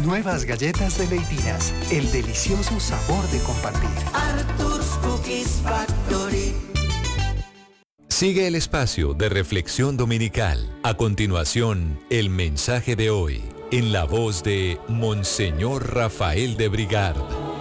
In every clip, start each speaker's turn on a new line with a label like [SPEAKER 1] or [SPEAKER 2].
[SPEAKER 1] Nuevas galletas de Leitinas, el delicioso sabor de compartir.
[SPEAKER 2] Arthur's Cookies Factory.
[SPEAKER 3] Sigue el espacio de reflexión dominical. A continuación, el mensaje de hoy, en la voz de Monseñor Rafael de Brigard.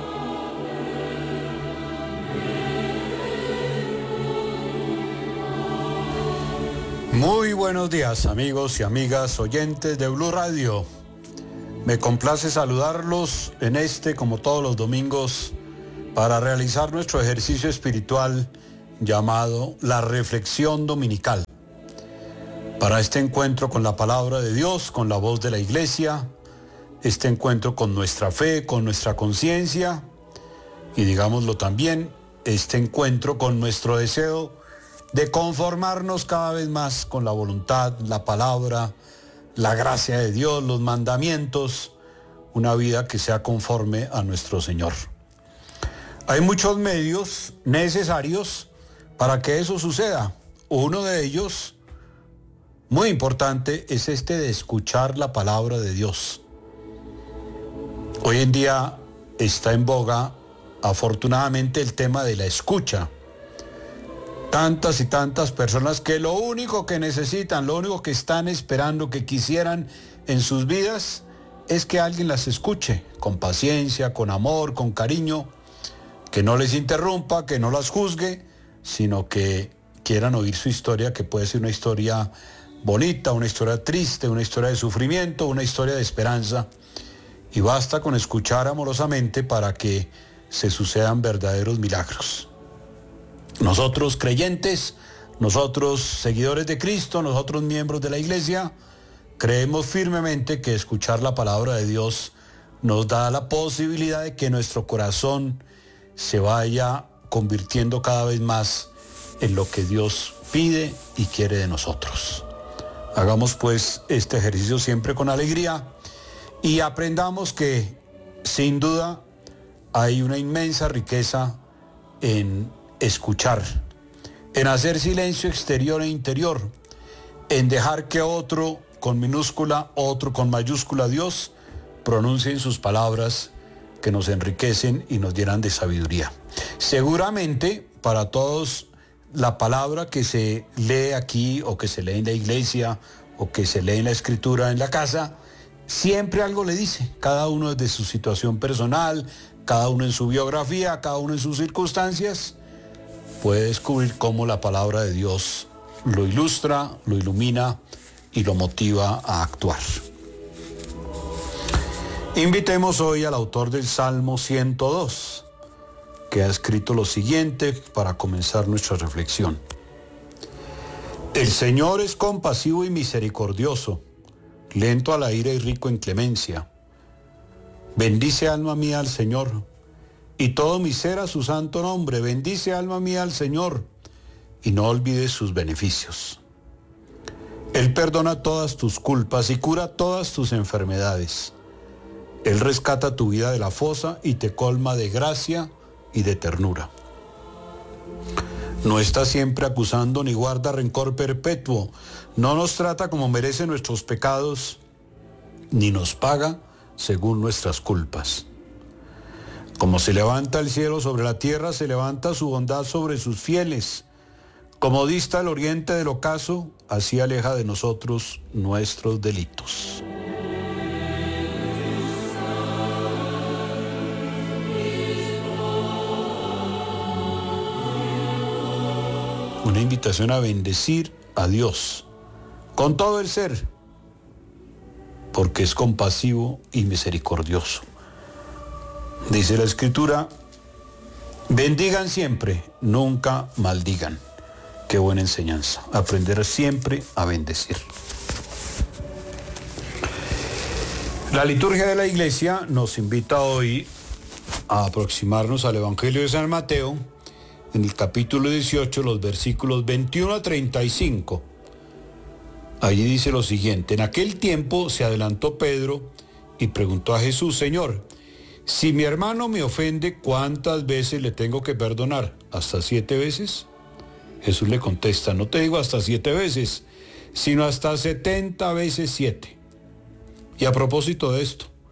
[SPEAKER 4] Muy buenos días, amigos y amigas oyentes de Blue Radio. Me complace saludarlos en como todos los domingos, para realizar nuestro ejercicio espiritual llamado la reflexión dominical. Para este encuentro con la palabra de Dios, con la voz de la iglesia, este encuentro con nuestra fe, con nuestra conciencia y, digámoslo también, este encuentro con nuestro deseo de conformarnos cada vez más con la voluntad, la palabra, la gracia de Dios, los mandamientos, una vida que sea conforme a nuestro Señor. Hay muchos medios necesarios para que eso suceda. Uno de ellos, muy importante, es de escuchar la palabra de Dios. Hoy en día está en boga, afortunadamente, el tema de la escucha. Tantas y tantas personas que lo único que necesitan, lo único que están esperando, que quisieran en sus vidas, es que alguien las escuche con paciencia, con amor, con cariño, que no les interrumpa, que no las juzgue, sino que quieran oír su historia, que puede ser una historia bonita, una historia triste, una historia de sufrimiento, una historia de esperanza. Y basta con escuchar amorosamente para que se sucedan verdaderos milagros. Nosotros creyentes, nosotros seguidores de Cristo, nosotros miembros de la iglesia, creemos firmemente que escuchar la palabra de Dios nos da la posibilidad de que nuestro corazón se vaya convirtiendo cada vez más en lo que Dios pide y quiere de nosotros. Hagamos pues este ejercicio siempre con alegría y aprendamos que, sin duda, hay una inmensa riqueza en escuchar, en hacer silencio exterior e interior, en dejar que otro con minúscula, otro con mayúscula, Dios, pronuncien sus palabras que nos enriquecen y nos llenan de sabiduría. Seguramente para todos la palabra que se lee aquí o que se lee en la iglesia o que se lee en la escritura en la casa, siempre algo le dice, cada uno desde su situación personal, cada uno en su biografía, cada uno en sus circunstancias, puede descubrir cómo la palabra de Dios lo ilustra, lo ilumina y lo motiva a actuar. Invitemos hoy al autor del Salmo 102, que ha escrito lo siguiente para comenzar nuestra reflexión. El Señor es compasivo y misericordioso, lento a la ira y rico en clemencia. Bendice, alma mía, al Señor, y todo mi ser a su santo nombre. Bendice, alma mía, al Señor, y no olvides sus beneficios. Él perdona todas tus culpas y cura todas tus enfermedades. Él rescata tu vida de la fosa y te colma de gracia y de ternura. No está siempre acusando ni guarda rencor perpetuo. No nos trata como merecen nuestros pecados, ni nos paga según nuestras culpas. Como se levanta el cielo sobre la tierra, se levanta su bondad sobre sus fieles. Como dista el oriente del ocaso, así aleja de nosotros nuestros delitos. Una invitación a bendecir a Dios con todo el ser, porque es compasivo y misericordioso. Dice la Escritura, bendigan siempre, nunca maldigan. Qué buena enseñanza, aprender siempre a bendecir. La liturgia de la iglesia nos invita hoy a aproximarnos al Evangelio de San Mateo, en el capítulo 18, los versículos 21 a 35. Allí dice lo siguiente: en aquel tiempo se adelantó Pedro y preguntó a Jesús, Señor, si mi hermano me ofende, ¿cuántas veces le tengo que perdonar? ¿Hasta 7 veces? Jesús le contesta, no te digo hasta 7 veces, sino hasta 70 veces 7. Y a propósito de esto,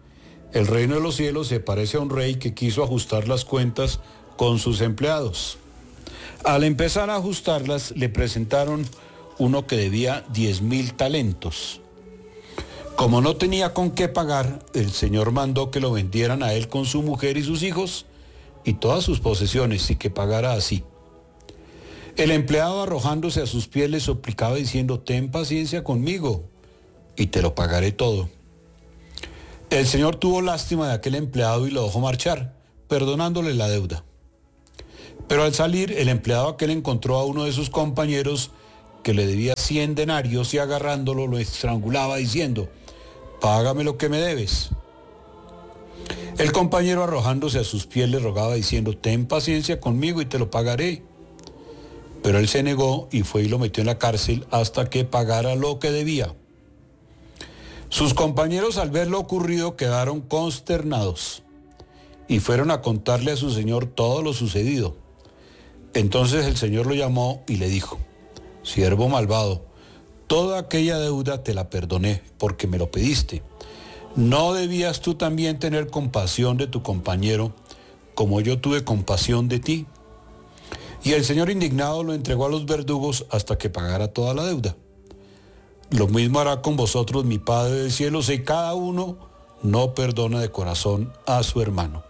[SPEAKER 4] El reino de los cielos se parece a un rey que quiso ajustar las cuentas con sus empleados. Al empezar a ajustarlas, le presentaron uno que debía 10,000 talentos. Como no tenía con qué pagar, el Señor mandó que lo vendieran a él con su mujer y sus hijos y todas sus posesiones, y que pagara así. El empleado, arrojándose a sus pies, le suplicaba diciendo: ten paciencia conmigo y te lo pagaré todo. El Señor tuvo lástima de aquel empleado y lo dejó marchar, perdonándole la deuda. Pero al salir, el empleado aquel encontró a uno de sus compañeros que le debía 100 denarios y, agarrándolo, lo estrangulaba diciendo: págame lo que me debes. El compañero, arrojándose a sus pies, le rogaba diciendo: ten paciencia conmigo y te lo pagaré. Pero él se negó y fue y lo metió en la cárcel hasta que pagara lo que debía. Sus compañeros, al ver lo ocurrido, quedaron consternados y fueron a contarle a su señor todo lo sucedido. Entonces el Señor lo llamó y le dijo: siervo malvado, toda aquella deuda te la perdoné porque me lo pediste. ¿No debías tú también tener compasión de tu compañero como yo tuve compasión de ti? Y el Señor, indignado, lo entregó a los verdugos hasta que pagara toda la deuda. Lo mismo hará con vosotros mi Padre del cielo, si cada uno no perdona de corazón a su hermano.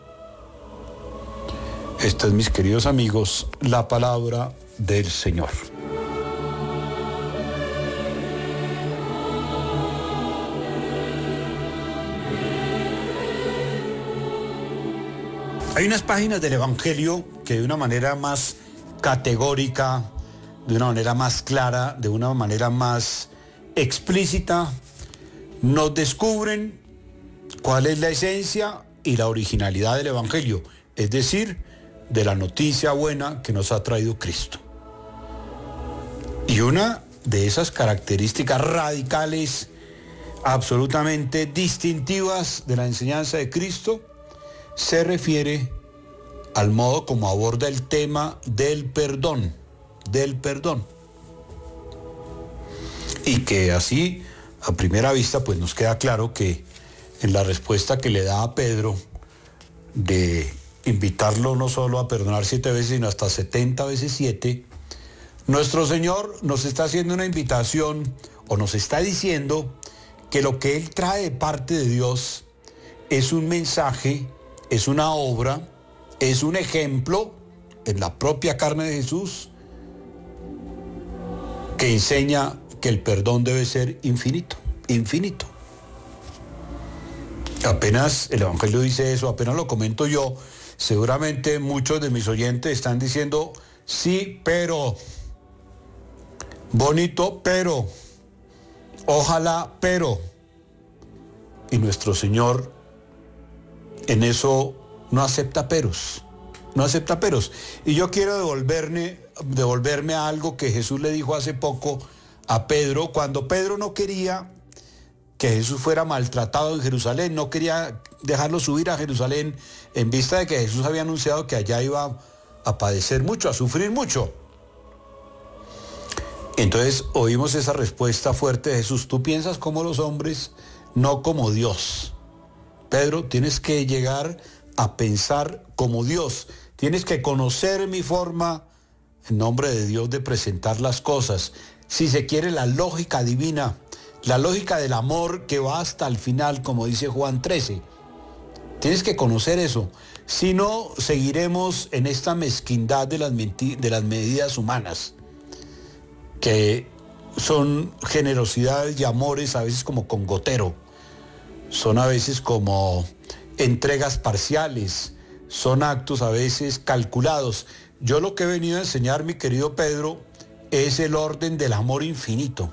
[SPEAKER 4] Esta es, mis queridos amigos, la palabra del Señor. Hay unas páginas del Evangelio que de una manera más categórica, de una manera más clara, de una manera más explícita, nos descubren cuál es la esencia y la originalidad del Evangelio, es decir, de la noticia buena que nos ha traído Cristo. Y una de esas características radicales, absolutamente distintivas de la enseñanza de Cristo, se refiere al modo como aborda el tema del perdón. Y que así, a primera vista, pues nos queda claro que en la respuesta que le da a Pedro de invitarlo no solo a perdonar 7 veces, sino hasta 70 veces 7, nuestro Señor nos está haciendo una invitación, o nos está diciendo que lo que Él trae de parte de Dios es un mensaje, es una obra, es un ejemplo en la propia carne de Jesús, que enseña que el perdón debe ser infinito. Apenas el Evangelio dice eso, apenas lo comento yo, seguramente muchos de mis oyentes están diciendo: sí, pero, bonito, pero, ojalá, pero. Y nuestro Señor en eso no acepta peros. Y yo quiero devolverme a algo que Jesús le dijo hace poco a Pedro, cuando Pedro no quería que Jesús fuera maltratado en Jerusalén, no quería dejarlo subir a Jerusalén en vista de que Jesús había anunciado que allá iba a padecer mucho, a sufrir mucho. Entonces oímos esa respuesta fuerte de Jesús: tú piensas como los hombres, no como Dios. Pedro, tienes que llegar a pensar como Dios. Tienes que conocer mi forma, en nombre de Dios, de presentar las cosas. Si se quiere, la lógica divina, la lógica del amor que va hasta el final, como dice Juan 13. Tienes que conocer eso. Si no, seguiremos en esta mezquindad de las medidas humanas, que son generosidades y amores a veces como con gotero. Son a veces como entregas parciales, son actos a veces calculados. Yo lo que he venido a enseñar, mi querido Pedro, es el orden del amor infinito,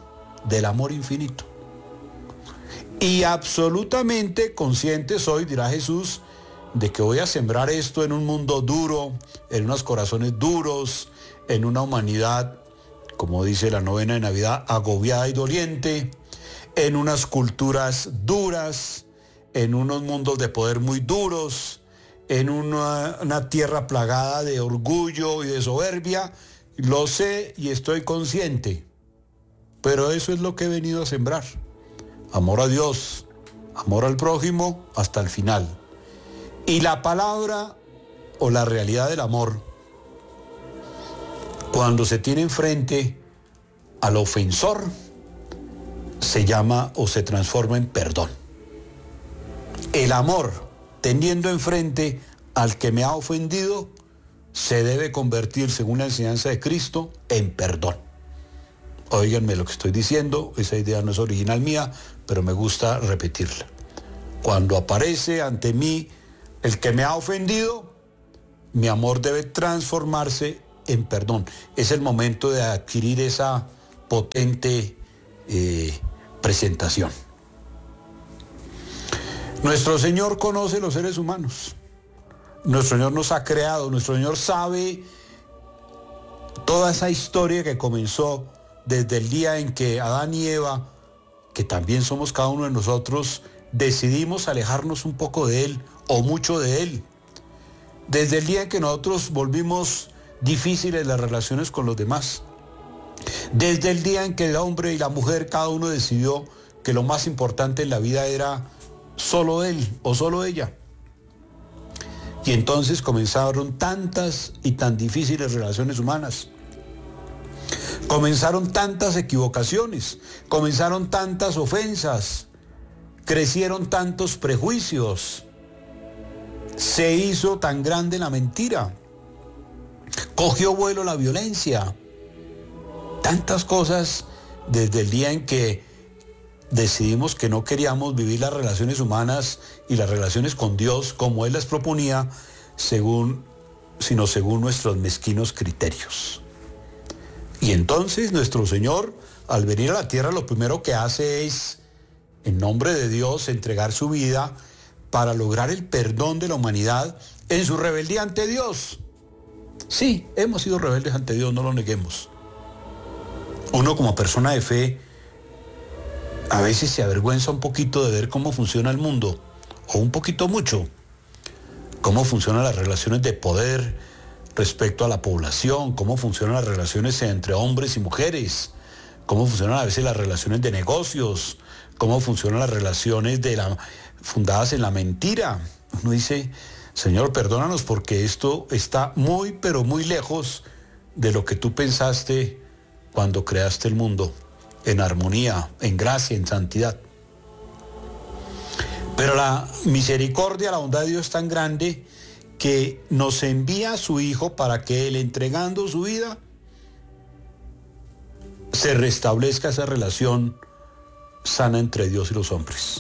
[SPEAKER 4] Y absolutamente consciente soy, dirá Jesús, de que voy a sembrar esto en un mundo duro, en unos corazones duros, en una humanidad, como dice la novena de Navidad, agobiada y doliente, en unas culturas duras, en unos mundos de poder muy duros, en una tierra plagada de orgullo y de soberbia. Lo sé y estoy consciente, pero eso es lo que he venido a sembrar: amor a Dios, amor al prójimo hasta el final. Y la palabra o la realidad del amor, cuando se tiene enfrente al ofensor, se llama o se transforma en perdón. El amor, teniendo enfrente al que me ha ofendido, se debe convertir, según la enseñanza de Cristo, en perdón. Óiganme lo que estoy diciendo, esa idea no es original mía, pero me gusta repetirla. Cuando aparece ante mí el que me ha ofendido, mi amor debe transformarse en perdón. Es el momento de adquirir esa potente presentación. Nuestro Señor conoce los seres humanos. Nuestro Señor nos ha creado. Nuestro Señor sabe toda esa historia que comenzó desde el día en que Adán y Eva, que también somos cada uno de nosotros, decidimos alejarnos un poco de Él o mucho de Él. Desde el día en que nosotros volvimos difíciles las relaciones con los demás. Desde el día en que el hombre y la mujer, cada uno decidió que lo más importante en la vida era solo él o solo ella. Y entonces comenzaron tantas y tan difíciles relaciones humanas. Comenzaron tantas equivocaciones, comenzaron tantas ofensas, crecieron tantos prejuicios, se hizo tan grande la mentira, cogió vuelo la violencia, tantas cosas desde el día en que decidimos que no queríamos vivir las relaciones humanas y las relaciones con Dios como Él las proponía, sino según nuestros mezquinos criterios. Y entonces nuestro Señor, al venir a la tierra, lo primero que hace es, en nombre de Dios, entregar su vida para lograr el perdón de la humanidad en su rebeldía ante Dios. Sí, hemos sido rebeldes ante Dios, no lo neguemos. Uno como persona de fe a veces se avergüenza un poquito de ver cómo funciona el mundo, o un poquito mucho, cómo funcionan las relaciones de poder respecto a la población, cómo funcionan las relaciones entre hombres y mujeres, cómo funcionan a veces las relaciones de negocios, cómo funcionan las relaciones fundadas en la mentira. Uno dice, Señor, perdónanos porque esto está muy, pero muy lejos de lo que tú pensaste cuando creaste el mundo, en armonía, en gracia, en santidad. Pero la misericordia, la bondad de Dios es tan grande que nos envía a su Hijo para que Él, entregando su vida, se restablezca esa relación sana entre Dios y los hombres.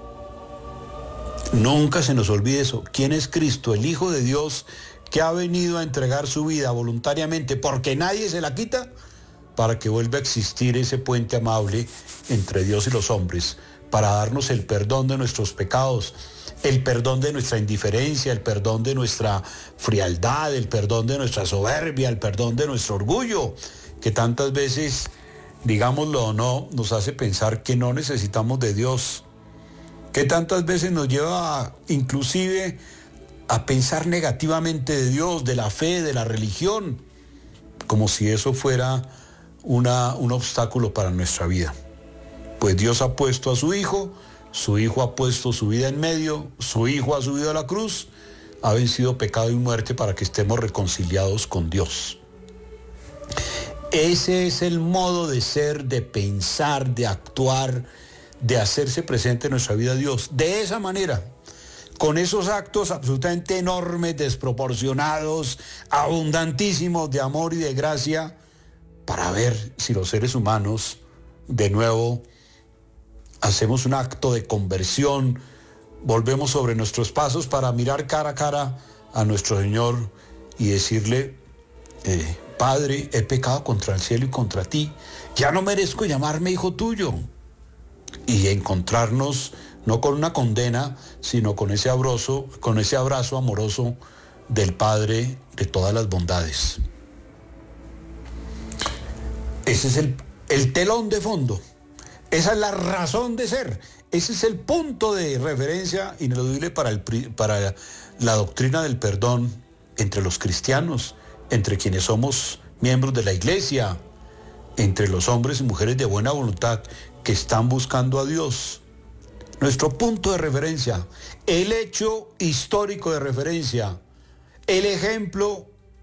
[SPEAKER 4] Nunca se nos olvide eso. ¿Quién es Cristo? El Hijo de Dios que ha venido a entregar su vida voluntariamente porque nadie se la quita, para que vuelva a existir ese puente amable entre Dios y los hombres, para darnos el perdón de nuestros pecados, el perdón de nuestra indiferencia, el perdón de nuestra frialdad, el perdón de nuestra soberbia, el perdón de nuestro orgullo, que tantas veces, digámoslo o no, nos hace pensar que no necesitamos de Dios, que tantas veces nos lleva inclusive a pensar negativamente de Dios, de la fe, de la religión, como si eso fuera un obstáculo para nuestra vida. Pues Dios ha puesto a su Hijo ha puesto su vida en medio, su Hijo ha subido a la cruz, ha vencido pecado y muerte para que estemos reconciliados con Dios. Ese es el modo de ser, de pensar, de actuar, de hacerse presente en nuestra vida Dios. De esa manera, con esos actos absolutamente enormes, desproporcionados, abundantísimos de amor y de gracia, para ver si los seres humanos, de nuevo, hacemos un acto de conversión, volvemos sobre nuestros pasos para mirar cara a cara a nuestro Señor y decirle, Padre, he pecado contra el cielo y contra ti, ya no merezco llamarme hijo tuyo. Y encontrarnos no con una condena, sino con ese abrazo amoroso del Padre de todas las bondades. Ese es el telón de fondo. Esa es la razón de ser. Ese es el punto de referencia ineludible para la doctrina del perdón entre los cristianos, entre quienes somos miembros de la iglesia, entre los hombres y mujeres de buena voluntad que están buscando a Dios. nuestro punto de referencia, el hecho histórico de referencia, el ejemplo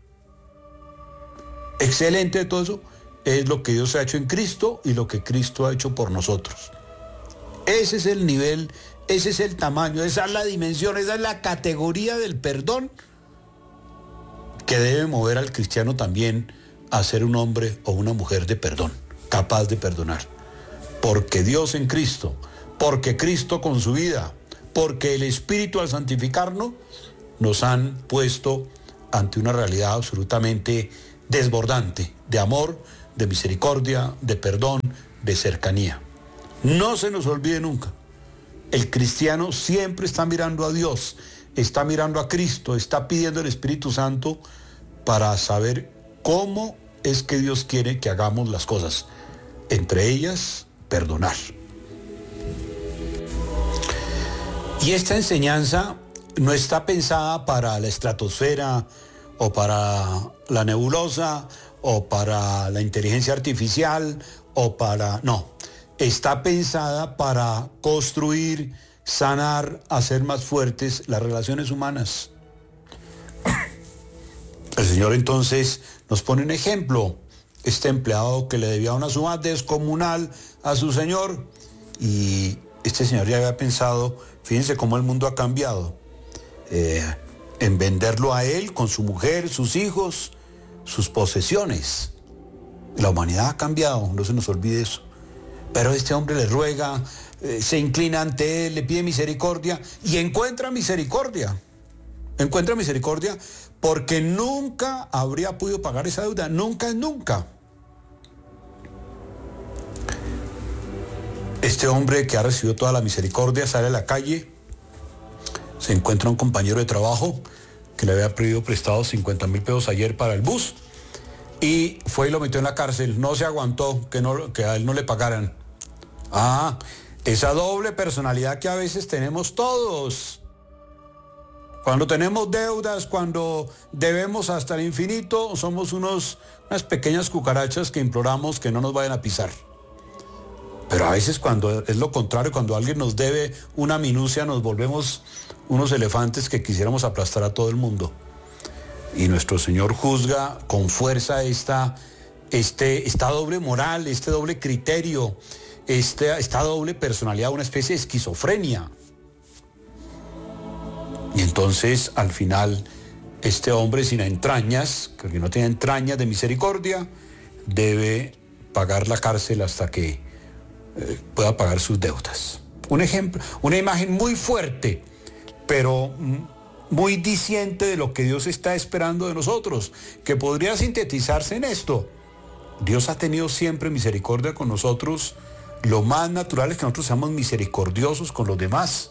[SPEAKER 4] excelente de todo eso, es lo que Dios ha hecho en Cristo y lo que Cristo ha hecho por nosotros. Ese es el nivel, ese es el tamaño, esa es la dimensión, esa es la categoría del perdón que debe mover al cristiano también a ser un hombre o una mujer de perdón, capaz de perdonar. Porque Dios en Cristo, porque Cristo con su vida, porque el Espíritu al santificarnos, nos han puesto ante una realidad absolutamente desbordante de amor, de misericordia, de perdón, de cercanía. No se nos olvide nunca, el cristiano siempre está mirando a Dios, está mirando a Cristo, está pidiendo el Espíritu Santo para saber cómo es que Dios quiere que hagamos las cosas, entre ellas, perdonar. Y esta enseñanza no está pensada para la estratosfera o para la nebulosa o para la inteligencia artificial o para... No, está pensada para construir, sanar, hacer más fuertes las relaciones humanas. El Señor entonces nos pone un ejemplo. Este empleado que le debía una suma descomunal a su señor, y este señor ya había pensado, fíjense cómo el mundo ha cambiado, en venderlo a él con su mujer, sus hijos, sus posesiones. La humanidad ha cambiado, no se nos olvide eso. Pero este hombre le ruega, se inclina ante él, le pide misericordia y encuentra misericordia. Encuentra misericordia porque nunca habría podido pagar esa deuda, nunca es nunca. Este hombre que ha recibido toda la misericordia sale a la calle, se encuentra un compañero de trabajo que le había pedido prestado 50,000 pesos ayer para el bus y fue y lo metió en la cárcel. No se aguantó que a él no le pagaran. Ah, esa doble personalidad que a veces tenemos todos. Cuando tenemos deudas, cuando debemos hasta el infinito, somos unas pequeñas cucarachas que imploramos que no nos vayan a pisar. Pero a veces cuando es lo contrario, cuando alguien nos debe una minucia, nos volvemos unos elefantes que quisiéramos aplastar a todo el mundo. Y nuestro Señor juzga con fuerza esta doble moral, este doble criterio, esta doble personalidad, una especie de esquizofrenia. Y entonces, al final, este hombre sin entrañas, que no tiene entrañas de misericordia, debe pagar la cárcel hasta que pueda pagar sus deudas. Un ejemplo, una imagen muy fuerte, pero muy diciente de lo que Dios está esperando de nosotros, que podría sintetizarse en esto. Dios ha tenido siempre misericordia con nosotros. Lo más natural es que nosotros seamos misericordiosos con los demás.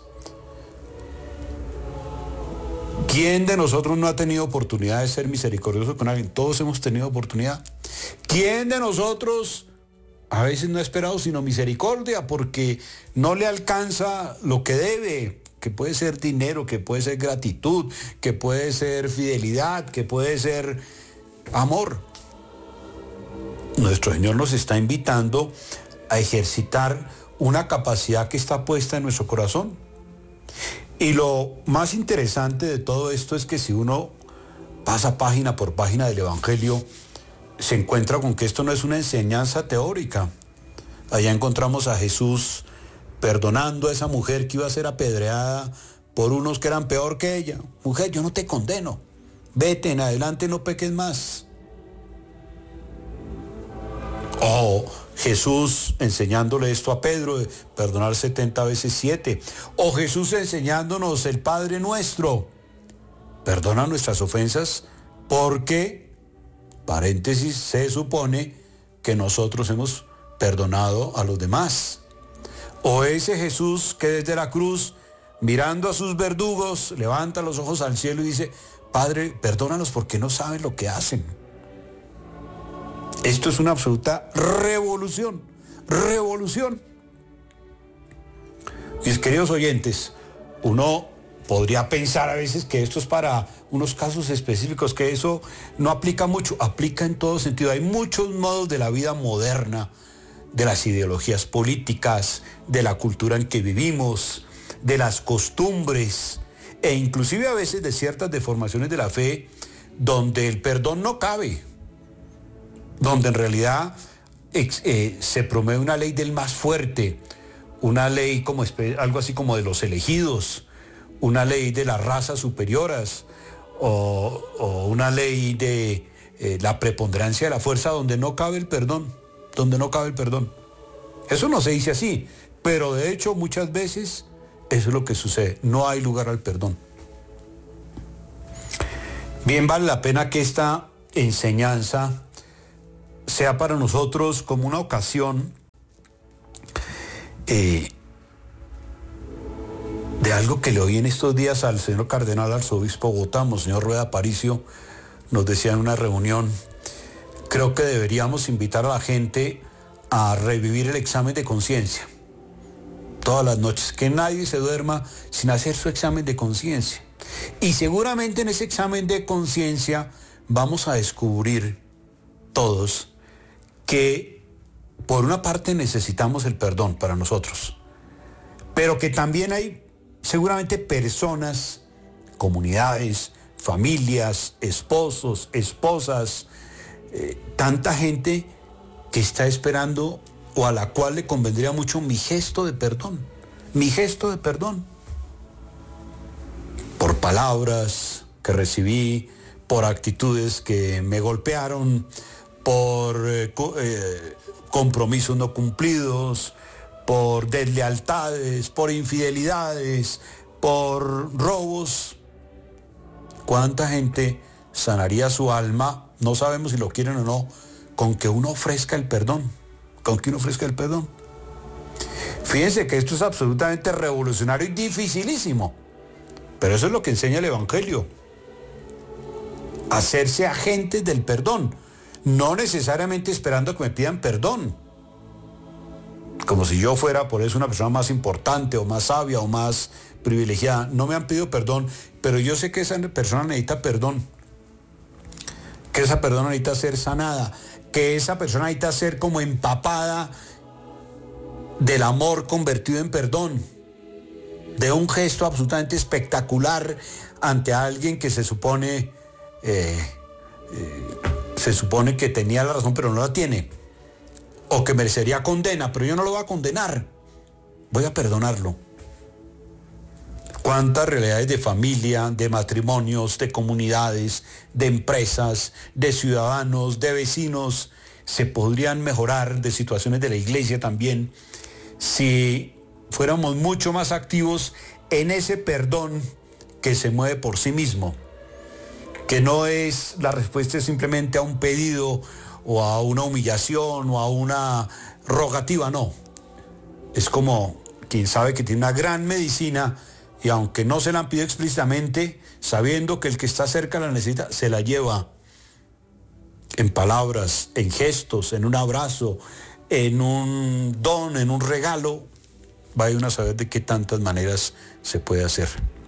[SPEAKER 4] ¿Quién de nosotros no ha tenido oportunidad de ser misericordioso con alguien? Todos hemos tenido oportunidad. ¿Quién de nosotros a veces no ha esperado sino misericordia porque no le alcanza lo que debe? Que puede ser dinero, que puede ser gratitud, que puede ser fidelidad, que puede ser amor. Nuestro Señor nos está invitando a ejercitar una capacidad que está puesta en nuestro corazón. Y lo más interesante de todo esto es que si uno pasa página por página del Evangelio, se encuentra con que esto no es una enseñanza teórica. Allá encontramos a Jesús perdonando a esa mujer que iba a ser apedreada por unos que eran peor que ella. Mujer, yo no te condeno. Vete, en adelante no peques más. O Jesús enseñándole esto a Pedro, de perdonar 70 veces 7. O Jesús enseñándonos el Padre Nuestro. Perdona nuestras ofensas porque, paréntesis, se supone que nosotros hemos perdonado a los demás. O ese Jesús que desde la cruz, mirando a sus verdugos, levanta los ojos al cielo y dice, Padre, perdónalos porque no saben lo que hacen. Esto es una absoluta revolución. Mis queridos oyentes, uno podría pensar a veces que esto es para unos casos específicos, que eso no aplica mucho, aplica en todo sentido. Hay muchos modos de la vida moderna de las ideologías políticas, de la cultura en que vivimos, de las costumbres e inclusive a veces de ciertas deformaciones de la fe donde el perdón no cabe, donde en realidad se promueve una ley del más fuerte, una ley como algo así como de los elegidos, una ley de las razas superiores o una ley de la preponderancia de la fuerza donde no cabe el perdón, donde no cabe el perdón. Eso no se dice así, pero de hecho muchas veces eso es lo que sucede, no hay lugar al perdón. Bien, vale la pena que esta enseñanza sea para nosotros como una ocasión de algo que le oí en estos días al señor cardenal arzobispo Bogotá, Monseñor Rueda Aparicio, nos decía en una reunión, creo que deberíamos invitar a la gente a revivir el examen de conciencia todas las noches, que nadie se duerma sin hacer su examen de conciencia. Y seguramente en ese examen de conciencia vamos a descubrir todos que por una parte necesitamos el perdón para nosotros, pero que también hay seguramente personas, comunidades, familias, esposos, esposas, tanta gente que está esperando o a la cual le convendría mucho mi gesto de perdón, por palabras que recibí, por actitudes que me golpearon, por compromisos no cumplidos, por deslealtades, por infidelidades, por robos. ¿Cuánta gente sanaría su alma? No sabemos si lo quieren o no, con que uno ofrezca el perdón, Fíjense que esto es absolutamente revolucionario y dificilísimo, pero eso es lo que enseña el Evangelio. Hacerse agentes del perdón, no necesariamente esperando que me pidan perdón, como si yo fuera por eso una persona más importante o más sabia o más privilegiada. No me han pedido perdón, pero yo sé que esa persona necesita perdón, que esa persona necesita ser sanada, que esa persona necesita ser como empapada del amor convertido en perdón, de un gesto absolutamente espectacular ante alguien que se supone que tenía la razón pero no la tiene, o que merecería condena, pero yo no lo voy a condenar, voy a perdonarlo. ¿Cuántas realidades de familia, de matrimonios, de comunidades, de empresas, de ciudadanos, de vecinos se podrían mejorar, de situaciones de la iglesia también, si fuéramos mucho más activos en ese perdón que se mueve por sí mismo, que no es la respuesta simplemente a un pedido o a una humillación o a una rogativa, no. Es como quien sabe que tiene una gran medicina y aunque no se la han pedido explícitamente, sabiendo que el que está cerca la necesita, se la lleva en palabras, en gestos, en un abrazo, en un don, en un regalo. Vaya uno a saber de qué tantas maneras se puede hacer.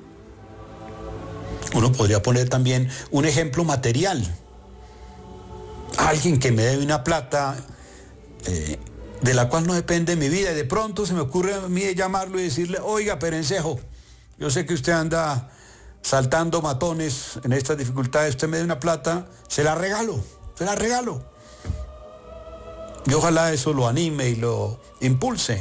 [SPEAKER 4] Uno podría poner también un ejemplo material. Alguien que me debe una plata de la cual no depende mi vida, y de pronto se me ocurre a mí llamarlo y decirle, oiga, Perencejo, yo sé que usted anda saltando matones en estas dificultades, usted me dé una plata, se la regalo. Y ojalá eso lo anime y lo impulse.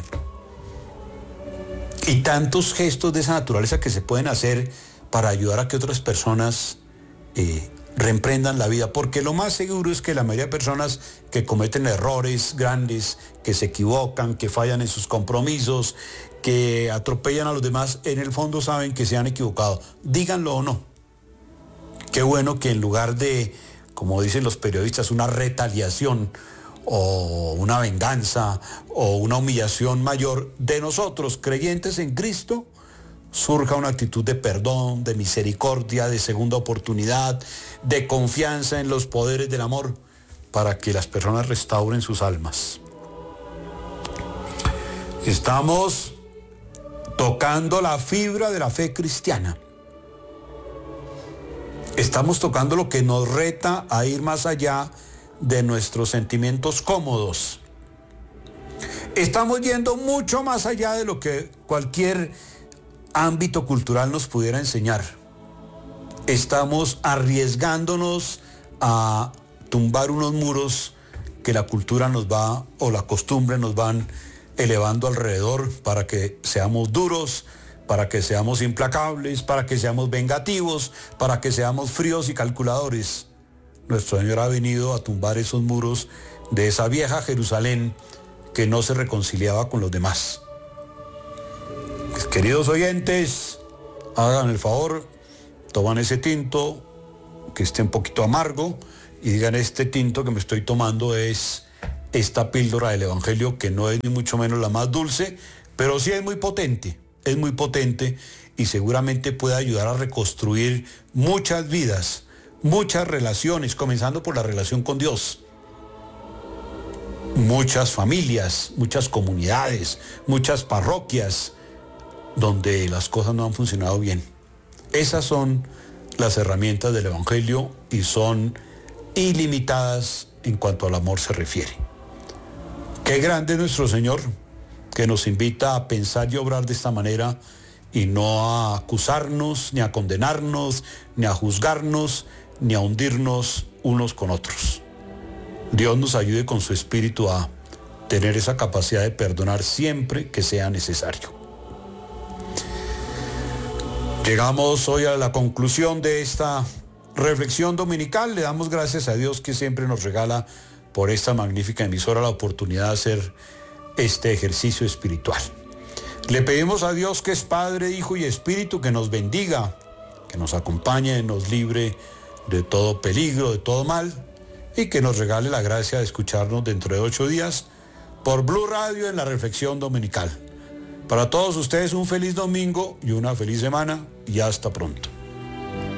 [SPEAKER 4] Y tantos gestos de esa naturaleza que se pueden hacer para ayudar a que otras personas reemprendan la vida, porque lo más seguro es que la mayoría de personas que cometen errores grandes, que se equivocan, que fallan en sus compromisos, que atropellan a los demás, en el fondo saben que se han equivocado, díganlo o no. Qué bueno que en lugar de, como dicen los periodistas, una retaliación o una venganza o una humillación mayor de nosotros, creyentes en Cristo, surja una actitud de perdón, de misericordia, de segunda oportunidad, de confianza en los poderes del amor, para que las personas restauren sus almas. Estamos tocando la fibra de la fe cristiana. Estamos tocando lo que nos reta a ir más allá de nuestros sentimientos cómodos, Estamos yendo mucho más allá de lo que cualquier ámbito cultural nos pudiera enseñar. Estamos arriesgándonos a tumbar unos muros que la cultura nos va, o la costumbre nos van elevando alrededor, para que seamos duros, para que seamos implacables, para que seamos vengativos, para que seamos fríos y calculadores. Nuestro Señor ha venido a tumbar esos muros de esa vieja Jerusalén que no se reconciliaba con los demás. Queridos oyentes, hagan el favor, toman ese tinto que esté un poquito amargo y digan: este tinto que me estoy tomando es esta píldora del Evangelio, que no es ni mucho menos la más dulce, pero sí es muy potente y seguramente puede ayudar a reconstruir muchas vidas, muchas relaciones, comenzando por la relación con Dios. Muchas familias, muchas comunidades, muchas parroquias donde las cosas no han funcionado bien. Esas son las herramientas del Evangelio y son ilimitadas en cuanto al amor se refiere. Qué grande es nuestro Señor, que nos invita a pensar y obrar de esta manera y no a acusarnos, ni a condenarnos, ni a juzgarnos, ni a hundirnos unos con otros. Dios nos ayude con su Espíritu a tener esa capacidad de perdonar siempre que sea necesario. Llegamos hoy a la conclusión de esta reflexión dominical. Le damos gracias a Dios, que siempre nos regala por esta magnífica emisora la oportunidad de hacer este ejercicio espiritual. Le pedimos a Dios, que es Padre, Hijo y Espíritu, que nos bendiga, que nos acompañe, nos libre de todo peligro, de todo mal, y que nos regale la gracia de escucharnos dentro de 8 días por Blue Radio en la reflexión dominical. Para todos ustedes, un feliz domingo y una feliz semana, y hasta pronto.